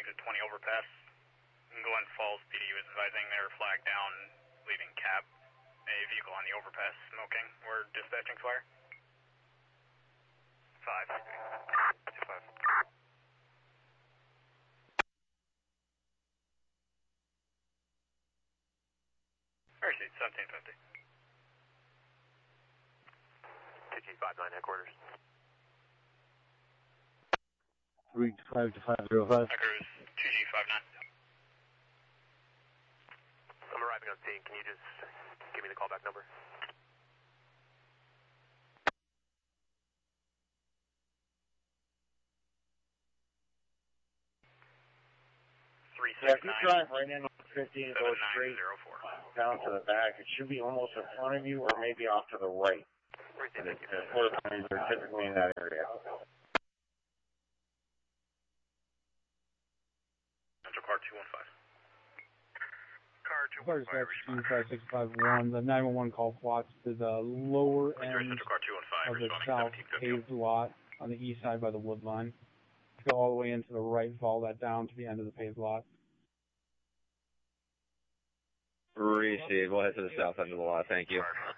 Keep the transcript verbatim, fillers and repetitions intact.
exit twenty overpass. Glen Falls P D was advising they're flagged down, leaving cab. A vehicle on the overpass smoking. We're dispatching fire. Five. Two five. Fire seat seventeen fifty. two G five nine headquarters. three five to five zero five. Cruise two G five nine. I'm arriving on scene. Can you just give me the callback number? three Yeah, six if you nine. drive right in on fifteen and go seven nine straight zero four. down to the back, it should be almost in front of you or maybe off to the right. And it, the quarter pounders are typically in that area. Central car two one five. Car two Car one five. dispatch two five six five one. The nine one one call plots to the lower end Central car two one five. of the Responding south seventeen fifty. paved lot on the east side by the wood line. Go all the way into the right, follow that down to the end of the paved lot. Received. We'll head to the south end of the lot. Thank you.